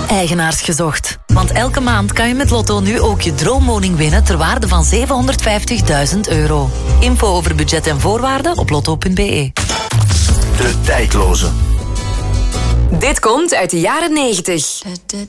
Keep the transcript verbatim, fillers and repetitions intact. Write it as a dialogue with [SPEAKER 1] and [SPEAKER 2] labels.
[SPEAKER 1] Eigenaars gezocht. Want elke maand kan je met Lotto nu ook je droomwoning winnen ter waarde van zevenhonderdvijftigduizend euro. Info over budget en voorwaarden op lotto punt b e.
[SPEAKER 2] De tijdloze.
[SPEAKER 3] Dit komt uit de jaren negentig.